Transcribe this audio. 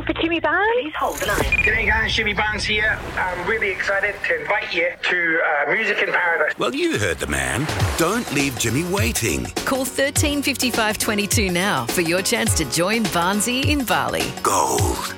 for Jimmy Barnes? Please hold the line. G'day guys, Jimmy Barnes here. I'm really excited to invite you to Music in Paradise. Well, you heard the man. Don't leave Jimmy waiting. Call 13 55 22 now for your chance to join Barnesy in Bali. Gold.